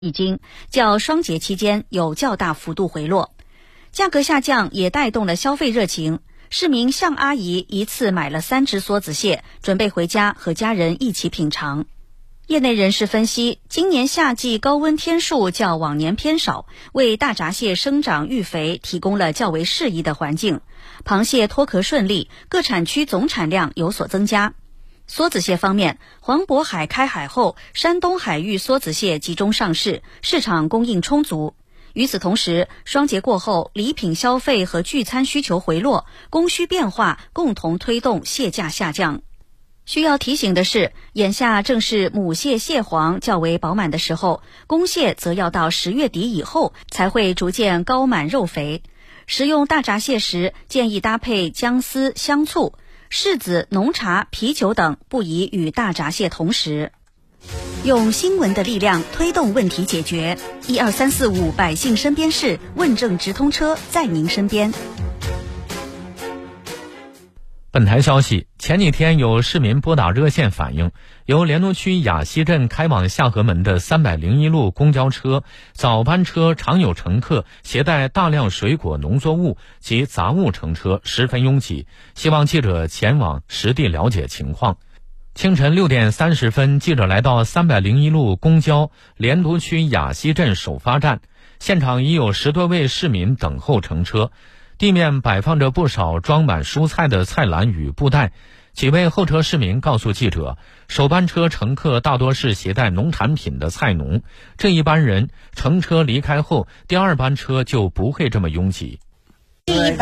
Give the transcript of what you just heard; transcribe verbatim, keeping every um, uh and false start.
已经较双节期间有较大幅度回落，价格下降也带动了消费热情。市民向阿姨一次买了三只梭子蟹，准备回家和家人一起品尝。业内人士分析，今年夏季高温天数较往年偏少，为大闸蟹生长育肥提供了较为适宜的环境，螃蟹脱壳顺利，各产区总产量有所增加。梭子蟹方面，黄渤海开海后，山东海域梭子蟹集中上市，市场供应充足。与此同时，双节过后，礼品消费和聚餐需求回落，供需变化共同推动蟹价下降。需要提醒的是，眼下正是母蟹蟹黄较为饱满的时候，公蟹则要到十月底以后才会逐渐高满肉肥。食用大闸蟹时，建议搭配姜丝、香醋、柿子、浓茶、啤酒等，不宜与大闸蟹同食。用新闻的力量推动问题解决，一二三四五百姓身边事，问政直通车在您身边。 本台消息，前几天有市民拨打热线反映，由莲都区雅溪镇开往下河门的三百零一路公交车早班车常有乘客携带大量水果、农作物及杂物乘车，十分拥挤，希望记者前往实地了解情况。清晨六点三十分，记者来到三百零一路公交莲都区雅溪镇首发站，现场已有十多位市民等候乘车。地面摆放着不少装满蔬菜的菜篮与布袋，几位候车市民告诉记者，首班车乘客大多是携带农产品的菜农，这一班人乘车离开后，第二班车就不会这么拥挤。